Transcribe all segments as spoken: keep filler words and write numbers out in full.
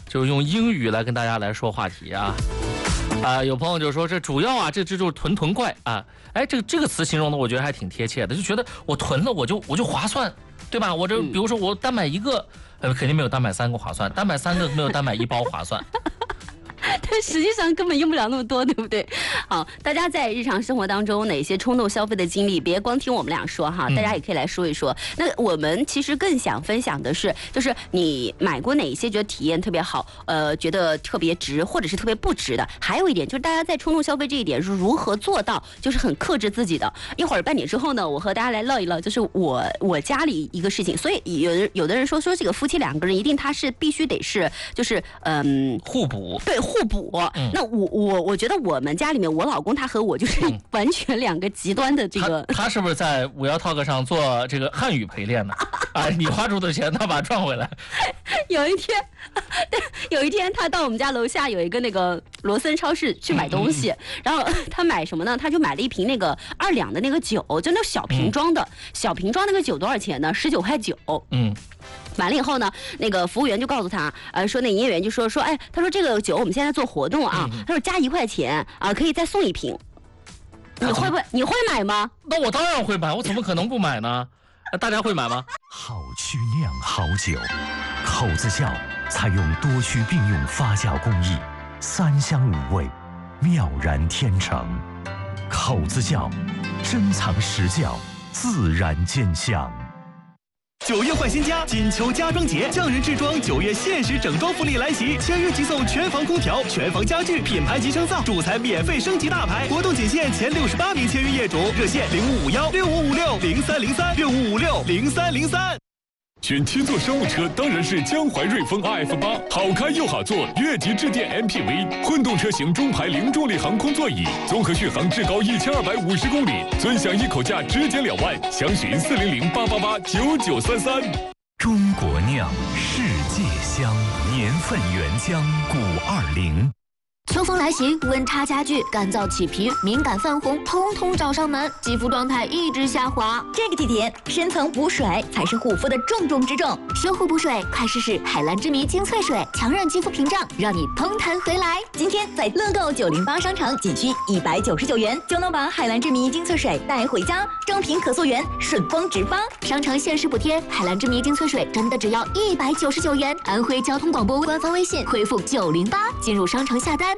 就用英语来跟大家来说话题啊。啊、呃，有朋友就说这主要啊，这这就是囤囤怪啊。哎，这个这个词形容的我觉得还挺贴切的，就觉得我囤了我就我就划算，对吧？我这比如说我单买一个，呃，肯定没有单买三个划算，单买三个没有单买一包划算。 但实际上根本用不了那么多，对不对？好，大家在日常生活当中哪些冲动消费的经历，别光听我们俩说哈，大家也可以来说一说。嗯、那我们其实更想分享的是，就是你买过哪一些觉得体验特别好，呃，觉得特别值，或者是特别不值的。还有一点就是大家在冲动消费这一点是如何做到，就是很克制自己的。一会儿半点之后呢，我和大家来唠一唠，就是我我家里一个事情。所以有的有的人说说这个夫妻两个人一定他是必须得是就是嗯互补， 对。互补，嗯、那我我我觉得我们家里面，我老公他和我就是完全两个极端的这个。 他, 他是不是在五幺 Talk 上做这个汉语陪练呢？啊，你花出的钱他把它赚回来。 有一天，有一天他到我们家楼下有一个那个罗森超市去买东西，嗯嗯然后他买什么呢？他就买了一瓶那个二两的那个酒，就那小瓶装的，嗯、小瓶装那个酒多少钱呢？十九块九。嗯。完了以后呢，那个服务员就告诉他，呃，说那营业员就说说，哎，他说这个酒我们现在做活动啊，嗯、他说加一块钱啊、呃，可以再送一瓶。你会不会？你会买吗？ 那我当然会买，我怎么可能不买呢？大家会买吗？ 好曲酿好酒，口子窖采用多区并用发酵工艺，三香五味，妙然天成。口子窖，珍藏实窖，自然见香。 九月换新家，金秋家装节，匠人制装九月限时整装福利来袭，签约即送全房空调、全房家具、品牌级升造，主材免费升级大牌，活动仅限前六十八名签约业主，热线零五五幺六五五六零三零三六五五六零三零三。 选七座商务车当然是江淮瑞风 R F 八，好开又好坐，越级致电 M P V， 混动车型中排零重力航空座椅，综合续航至高一千二百五十公里，尊享一口价直减两万，详询四零零八八八九九三三。 中国酿，世界香，年份原浆古二零。 秋风来袭，温差加剧，干燥起皮、敏感泛红，通通找上门，肌肤状态一直下滑。 这个季节，深层补水才是护肤的重中之重。 修护补水，快试试海蓝之谜精粹水，强韧肌肤屏障，让你嘭弹回来。 今天在乐购九零八商城，仅需一百九十九元就能把海蓝之谜精粹水带回家，正品可溯源，顺丰直发。 商城限时补贴，海蓝之谜精粹水真的只要一百九十九元。安徽交通广播官方微信回复九零八进入商城下单。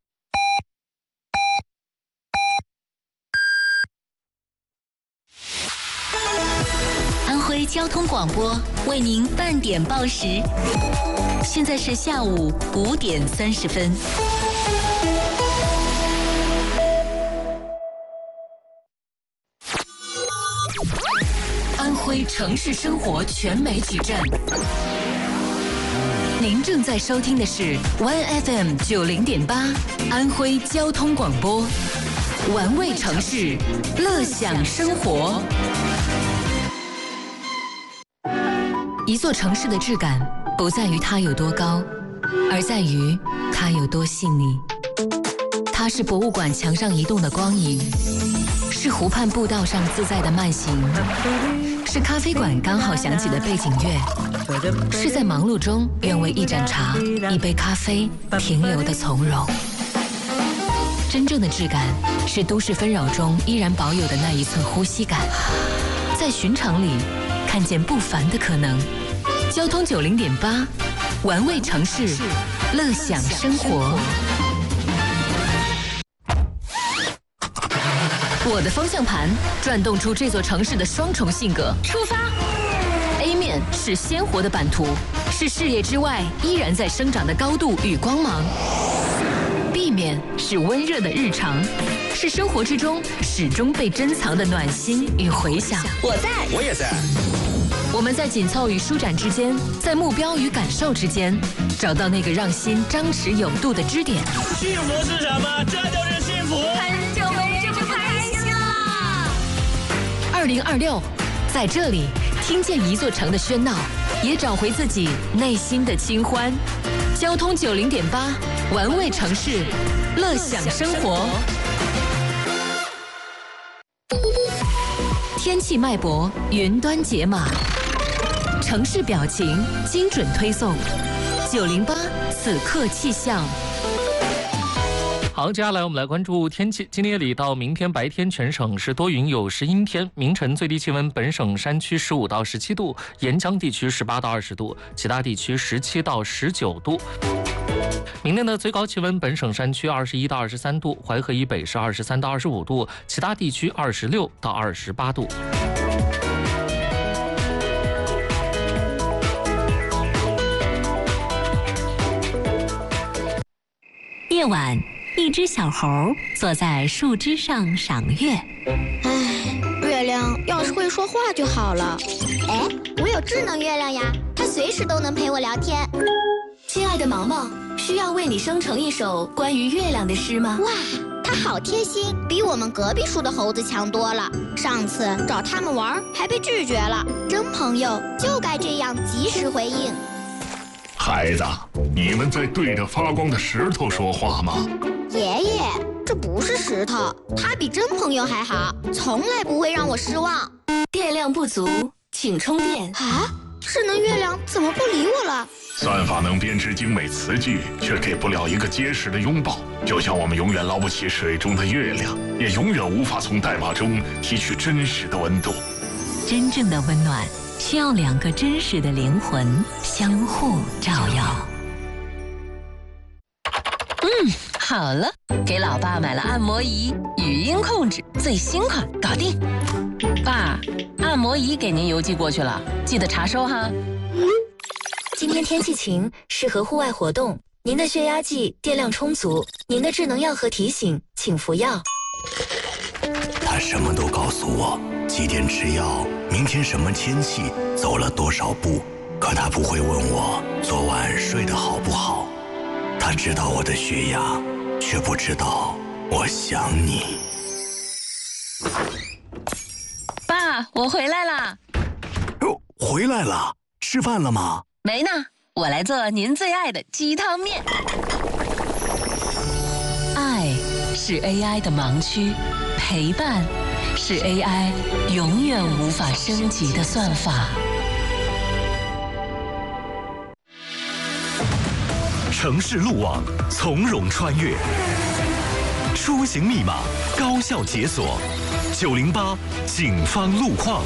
安徽交通广播为您半点报时，现在是下午五点三十分。安徽城市生活全媒体站，您正在收听的是 One F M 九零点八，安徽交通广播，玩味城市，乐享生活。一座城市的质感不在于它有多高，而在于它有多细腻。它是博物馆墙上移动的光影，是湖畔步道上自在的慢行，是咖啡馆刚好响起的背景乐，是在忙碌中愿为一盏茶、一杯咖啡停留的从容。真正的质感是都市纷扰中依然保有的那一寸呼吸感，在寻常里看见不凡的可能。交通九零点八，玩味城市，乐享生活。我的方向盘转动出这座城市的双重性格。出发 ！A 面是鲜活的版图，是视野之外依然在生长的高度与光芒。B 面是温热的日常，是生活之中始终被珍藏的暖心与回响。 我在， 我也在。 我们在紧凑与舒展之间，在目标与感受之间，找到那个让心张弛有度的支点。 幸福是什么？这就是幸福。 很久没这么开心了。 二零二六，在这里听见一座城的喧闹，也找回自己内心的清欢。交通九零点八，玩味城市，乐享生活。天气脉搏，云端解码，城市表情精准推送， 九零八此刻气象。 好，接下来我们来关注天气。今天夜里到明天白天，全省是多云有时阴天。明晨最低气温，本省山区十五到十七度，沿江地区十八到二十度，其他地区十七到十九度。明天的最高气温，本省山区二十一到二十三度，淮河以北是二十三到二十五度，其他地区二十六到二十八度。 夜晚，一只小猴坐在树枝上赏月。 唉，月亮要是会说话就好了。 哎，我有智能月亮呀，它随时都能陪我聊天。 亲爱的毛毛，需要为你生成一首关于月亮的诗吗？ 哇，它好贴心，比我们隔壁树的猴子强多了。上次找他们玩还被拒绝了。真朋友就该这样及时回应。 孩子，你们在对着发光的石头说话吗？ 爷爷，这不是石头，他比真朋友还好，从来不会让我失望。 电量不足，请充电。 啊，智能月亮怎么不理我了？ 算法能编织精美词句，却给不了一个结实的拥抱。就像我们永远捞不起水中的月亮，也永远无法从代码中提取真实的温度。 真正的温暖，需要两个真实的灵魂相互照耀。 嗯，好了，给老爸买了按摩仪，语音控制，最新款，搞定。爸，按摩仪给您邮寄过去了，记得查收哈。 今天天气晴，适合户外活动。您的血压计电量充足，您的智能药盒提醒，请服药。 他什么都告诉我，几点吃药，明天什么天气，走了多少步，可他不会问我昨晚睡得好不好。他知道我的血压，却不知道我想你。 爸，我回来啦。 哦，回来了，吃饭了吗？ 没呢，我来做您最爱的鸡汤面。 爱是 A I 的盲区，陪伴是 A I 永远无法升级的算法。 城市路网从容穿越，出行密码高效解锁。九零八警方路况。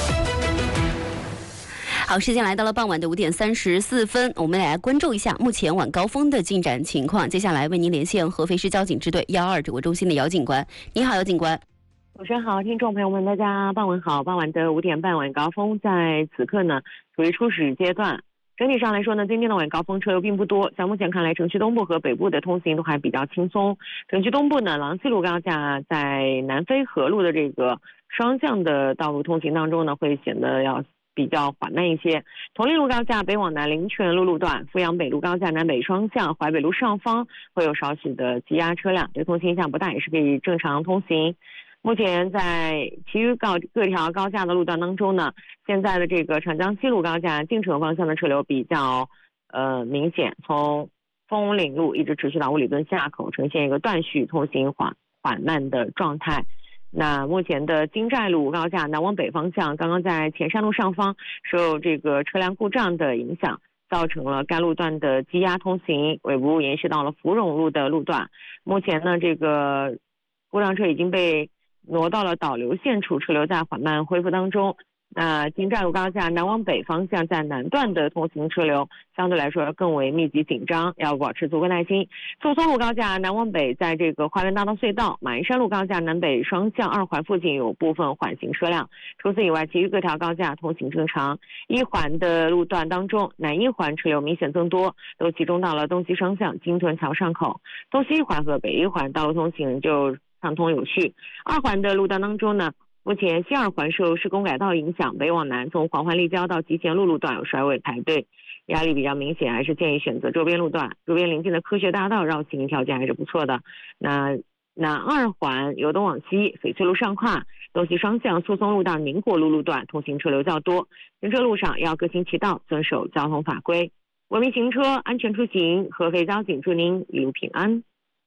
好，时间来到了傍晚的五点三十四分，我们来关注一下目前晚高峰的进展情况。接下来为您连线合肥市交警支队幺二指挥中心的姚警官。你好，姚警官。 主持人好，听众朋友们，大家傍晚好。傍晚的五点半晚高峰在此刻呢处于初始阶段。整体上来说呢，今天的晚高峰车流并不多，像目前看来，城区东部和北部的通行都还比较轻松。城区东部呢，廊西路高架在南飞河路的这个双向的道路通行当中呢，会显得要比较缓慢一些。同利路高架北往南林泉路路段、阜阳北路高架南北双向、淮北路上方会有少许的积压车辆，对通行影响不大，也是可以正常通行。目前在其余高各条高架的路段当中呢，现在的这个长江西路高架进城方向的车流比较呃明显，从枫岭路一直持续到五里墩下口，呈现一个断续通行缓缓慢的状态。那目前的金寨路高架南往北方向，刚刚在前山路上方受这个车辆故障的影响，造成了该路段的积压通行，尾部延续到了芙蓉路的路段。目前呢，这个故障车已经被挪到了导流线处，车流在缓慢恢复当中。那金寨路高架南往北方向在南段的通行车流相对来说更为密集紧张，要保持足够耐心。宋松路高架南往北，在这个花园大道隧道、马鞍山路高架南北双向二环附近有部分缓行车辆，除此以外，其余各条高架通行正常。一环的路段当中，南一环车流明显增多，都集中到了东西双向金屯桥上口，东西一环和北一环道路通行就畅通有序。二环的路段当中呢，目前西二环受施工改道影响，北往南从环环立交到集贤路路段有甩尾排队，压力比较明显，还是建议选择周边路段。周边临近的科学大道绕行条件还是不错的。那南二环由东往西，翡翠路上跨，东西双向诉讼路到宁国路路段通行车流较多，行车路上要各行其道，遵守交通法规，文明行车，安全出行。合肥交警祝您一路平安。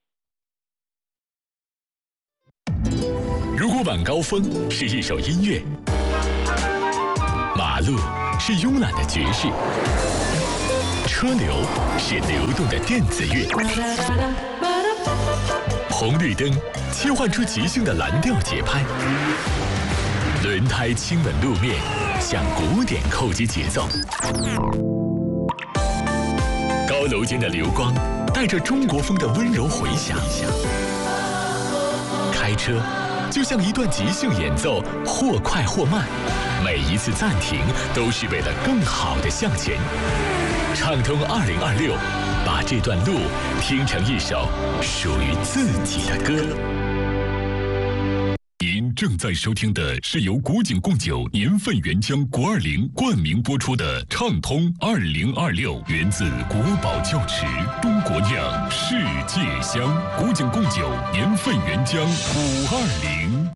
如果晚高峰是一首音乐，马路是慵懒的爵士， 车流，是流动的电子乐。红绿灯切换出即兴的蓝调节拍，轮胎亲吻路面，向鼓点扣击节奏。高楼间的流光带着中国风的温柔回响。开车就像一段即兴演奏，或快或慢，每一次暂停都是为了更好的向前。畅通二零二六，把这段路听成一首属于自己的歌。您正在收听的是由古井贡酒年份原浆国二零冠名播出的《畅通二零二六》，源自国宝窖池，中国酿，世界香。古井贡酒年份原浆五二零。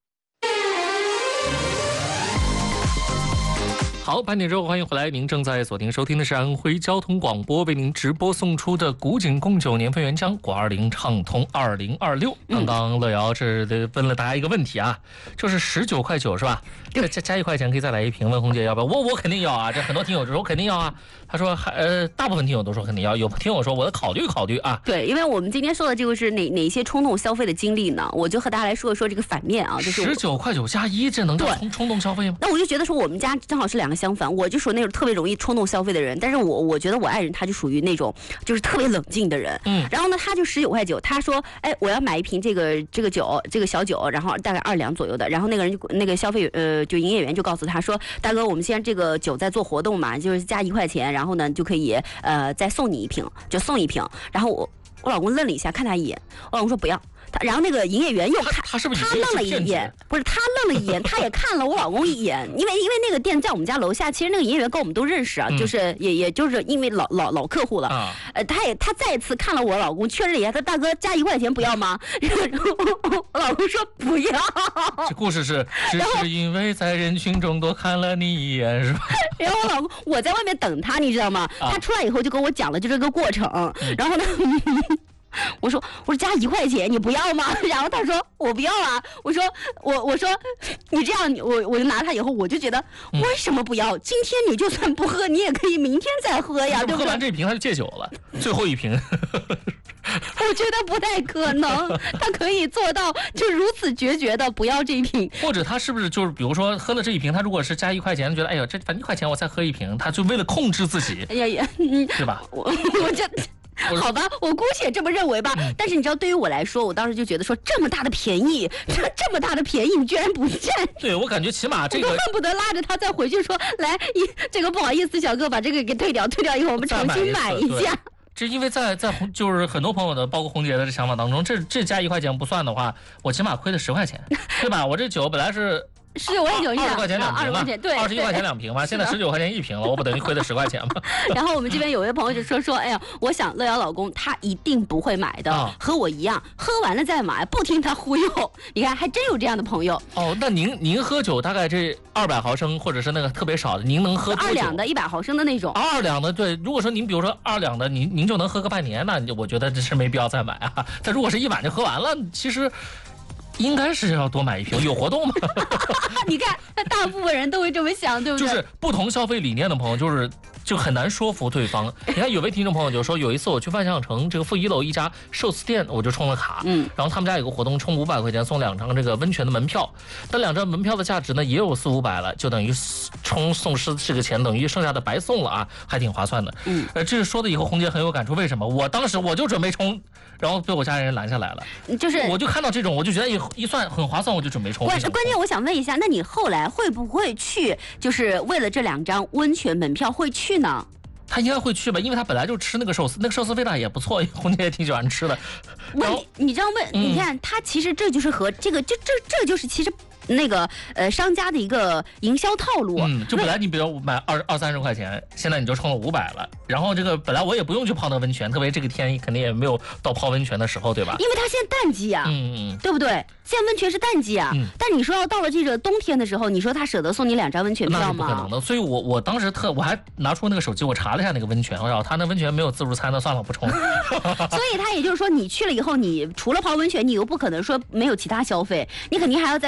好，半点之后欢迎回来，您正在锁定收听的是安徽交通广播为您直播送出的古井贡酒年份原浆国二零畅通二零二六。刚刚乐瑶这问了大家一个问题啊，就是十九块九是吧？这加加一块钱可以再来一瓶，问红姐要不要？我我肯定要啊！这很多听友就说肯定要啊。他说还呃，大部分听友都说肯定要，有听友说我得考虑考虑啊。 对，因为我们今天说的这个是哪哪些冲动消费的经历呢？我就和大家来说一说这个反面啊，就是十九块九加一，这能叫冲冲动消费吗？ 那我就觉得说我们家正好是两个相反，我就属于那种特别容易冲动消费的人，但是我我觉得我爱人他就属于那种就是特别冷静的人。嗯，然后呢，他就十九块九，他说，哎，我要买一瓶这个这个酒，这个小酒，然后大概二两左右的，然后那个人就那个消费呃就营业员就告诉他说，大哥，我们现在这个酒在做活动嘛，就是加一块钱，然后呢就可以呃再送你一瓶，就送一瓶。然后我我老公愣了一下，看他一眼，我老公说不要。他然后那个营业员又看， 他, 他是不是他愣了一眼，不是他愣了一眼，他也看了我老公一眼，因为因为那个店在我们家楼下，其实那个营业员跟我们都认识啊，嗯、就是也也就是因为老老老客户了，啊、呃，他也他再次看了我老公，确认了一下，他大哥加一块钱不要吗？然后我老公说不要。 这故事是只是因为在人群中多看了你一眼是吧？ 然后我老公我在外面等他，你知道吗？啊、他出来以后就跟我讲了就这个过程，嗯、然后呢。我说我说加一块钱你不要吗？然后他说我不要啊。我说我我说你这样我我就拿它以后我就觉得为什么不要？今天你就算不喝，你也可以明天再喝呀，对不对？ 喝完这瓶他就戒酒了，最后一瓶。 我觉得不太可能，他可以做到就如此决绝的不要这一瓶。 或者他是不是就是比如说喝了这一瓶，他如果是加一块钱，觉得哎呦这反正一块钱我再喝一瓶，他就为了控制自己， 哎呀呀， 是吧？ 我我就。好吧，我姑且这么认为吧。嗯、但是你知道，对于我来说，我当时就觉得说，这么大的便宜，这这么大的便宜，你居然不占？ 对，我感觉起码这个， 我都恨不得拉着他再回去说，来，一这个不好意思，小哥把这个给退掉，退掉以后我们重新买一下。 这因为在在就是很多朋友的，包括红姐的这想法当中，这这加一块钱不算的话，我起码亏了十块钱，对吧？我这酒本来是。 是，我也有印象。 二十块钱两瓶嘛， 对， 二十一块钱两瓶嘛，现在十九块钱一瓶了，我不等于亏了十块钱吗？ 然后我们这边有位朋友就说说，哎呀，我想乐瑶老公他一定不会买的，啊、和我一样，喝完了再买，不听他忽悠。你看，还真有这样的朋友。 哦，那您您喝酒大概这二百毫升或者是那个特别少的，您能喝多久？ 二两的一百毫升的那种。 二两的，对，如果说您比如说二两的，您您就能喝个半年，那我觉得这是没必要再买啊。但如果是一晚就喝完了，其实。应该是要多买一瓶，有活动吗？ 你看，大部分人都会这么想，对不对？ 就是不同消费理念的朋友，就是就很难说服对方。你看，有位听众朋友就说，有一次我去万象城这个负一楼一家寿司店，我就充了卡，嗯，然后他们家有个活动，充五百块钱送两张这个温泉的门票，但两张门票的价值呢也有四五百了，就等于充送是这个钱等于剩下的白送了啊，还挺划算的。嗯，呃，这个说的以后红姐很有感触，为什么？我当时我就准备充，然后被我家人拦下来了， 就是我就看到这种，我就觉得一算很划算，我就准备充。 关关键我想问一下，那你后来会不会去，就是为了这两张温泉门票会去呢？ 他应该会去吧，因为他本来就吃那个寿司，那个寿司味道也不错，红姐也挺喜欢吃的。 问题你知道问，嗯、你看他其实这就是和这个这这这就是其实。那个呃，商家的一个营销套路， 嗯，就本来你比如买二二三十块钱，现在你就充了五百了，然后这个本来我也不用去泡那温泉，特别这个天肯定也没有到泡温泉的时候，对吧？ 因为它现在淡季啊，嗯嗯，对不对？现在温泉是淡季啊，嗯、但你说要到了这个冬天的时候，你说他舍得送你两张温泉票吗？ 那是不可能的。所以我我当时特我还拿出那个手机，我查了一下那个温泉，我说他那温泉没有自助餐的，算了，不充。 所以他也就是说，你去了以后，你除了泡温泉，你又不可能说没有其他消费，你肯定还要在那再吃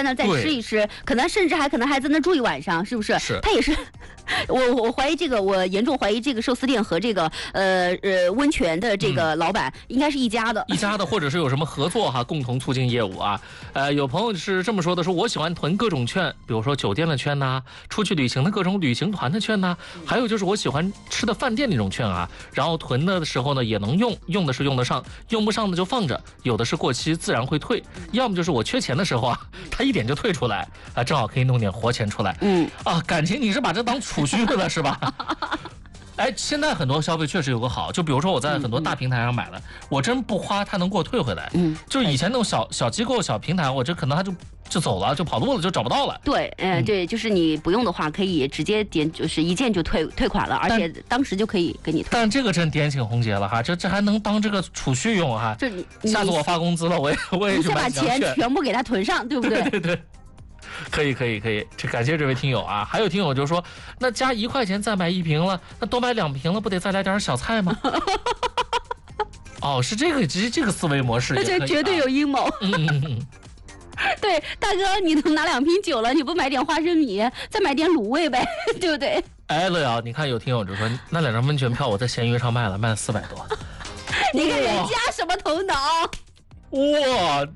吃一吃，可能甚至还可能还在那住一晚上，是不是？ 是。 他也是，我我怀疑这个，我严重怀疑这个寿司店和这个呃呃温泉的这个老板、嗯、应该是一家的， 一家的，或者是有什么合作哈，共同促进业务啊。呃，有朋友是这么说的，说我喜欢囤各种券，比如说酒店的券呐、啊，出去旅行的各种旅行团的券呐、啊，还有就是我喜欢吃的饭店那种券啊，然后囤的时候呢也能用，用的是用得上，用不上的就放着，有的是过期自然会退，要么就是我缺钱的时候啊，他一点就退出来啊，正好可以弄点活钱出来。 嗯啊，感情你是把这当储蓄的了是吧？哎，现在很多消费确实有个好，就比如说我在很多大平台上买了，嗯、我真不花，它能给我退回来。嗯，就是以前那种小小机构、小平台，我这可能它就就走了，就跑路了，就找不到了。 对，呃，嗯、对，就是你不用的话，可以直接点，就是一键就退退款了，而且当时就可以给你退。 但这个真点醒红姐了哈，这这还能当这个储蓄用哈。 这下次我发工资了，我也我也去买几张券。 你先把钱全部给它囤上，对不对？ 对对对。可以可以可以，这感谢这位听友啊！还有听友就说，那加一块钱再买一瓶了，那多买两瓶了，不得再来点小菜吗？哦，是这个，这这个思维模式、啊， 这绝对有阴谋。 嗯嗯嗯。 对，大哥，你都拿两瓶酒了，你不买点花生米，再买点卤味呗，对不对？ 哎，乐瑶，你看有听友就说，那两张温泉票我在闲鱼上卖了，卖了四百多。 你看人家什么头脑？ 哇！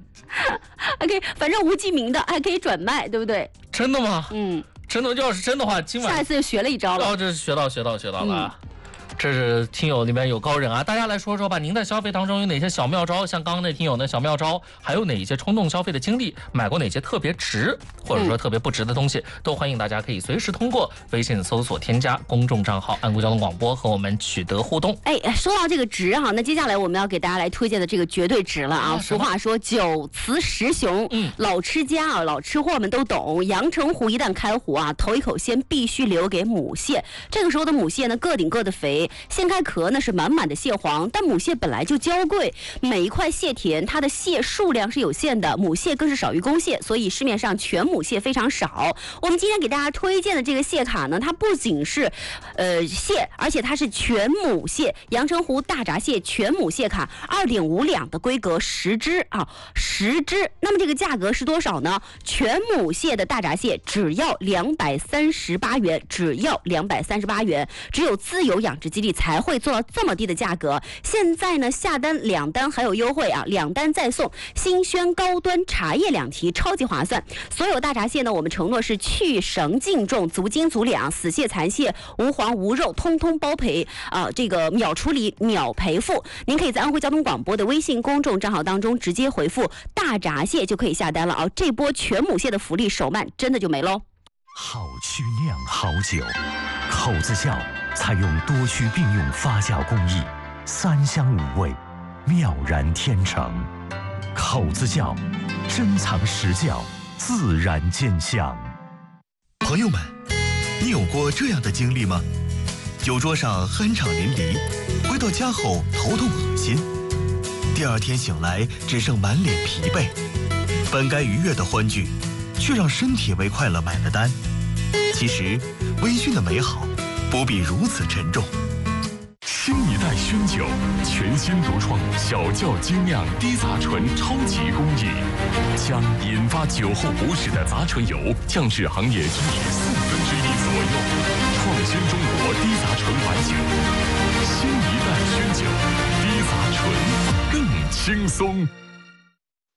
OK， 反正无记名的还可以转卖，对不对？ 真的吗？ 嗯， 真的，要是真的话，今晚下一次就学了一招了。 哦，这是学到学到学到了啊！嗯，这是听友里面有高人啊，大家来说说吧，您在消费当中有哪些小妙招？像刚刚那听友的小妙招，还有哪一些冲动消费的经历？买过哪些特别值或者说特别不值的东西？嗯、都欢迎大家可以随时通过微信搜索添加公众账号安国交通广播和我们取得互动。 哎，说到这个值哈，那接下来我们要给大家来推荐的这个绝对值了啊！啊俗话说酒雌十雄，嗯，老吃家啊，老吃货们都懂。阳澄湖一旦开湖啊，头一口鲜必须留给母蟹。这个时候的母蟹呢，个顶个的肥。掀开壳呢是满满的蟹黄，但母蟹本来就娇贵，每一块蟹田它的蟹数量是有限的，母蟹更是少于公蟹，所以市面上全母蟹非常少。我们今天给大家推荐的这个蟹卡呢，它不仅是呃蟹，而且它是全母蟹，阳澄湖大闸蟹全母蟹卡二点五两的规格，十只啊，十只。那么这个价格是多少呢？全母蟹的大闸蟹只要两百三十八元，只要两百三十八元，只有自有养殖基地才会做到这么低的价格。现在呢，下单两单还有优惠啊，两单再送新鲜高端茶叶两提，超级划算。所有大闸蟹呢，我们承诺是去绳净重，足斤足两，死蟹残蟹无黄无肉，通通包赔啊、呃！这个秒处理秒赔付。您可以在安徽交通广播的微信公众账号当中直接回复大闸蟹就可以下单了啊！这波全母蟹的福利手慢真的就没喽。 好曲酿好酒，口子窖采用多区并用发酵工艺，三香五味，妙然天成。口子窖，珍藏实窖，自然见香。 朋友们，你有过这样的经历吗？酒桌上酣畅淋漓，回到家后头痛恶心，第二天醒来只剩满脸疲惫，本该愉悦的欢聚，却让身体为快乐买了单。其实，微醺的美好不必如此沉重。 新一代熏酒，全新独创小窖精酿低杂醇超级工艺，将引发酒后不适的杂醇油降至行业均值四分之一左右，创新中国低杂醇白酒。新一代熏酒，低杂醇更轻松。